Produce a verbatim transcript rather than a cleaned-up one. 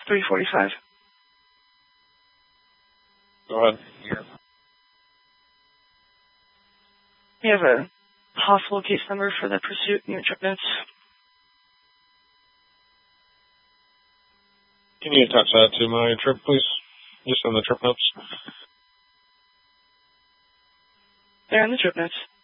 three forty-five. Go ahead. You have a possible case number for the pursuit in your trip notes. Can you attach that to my trip, please? Just on the trip notes. They're in the trip notes.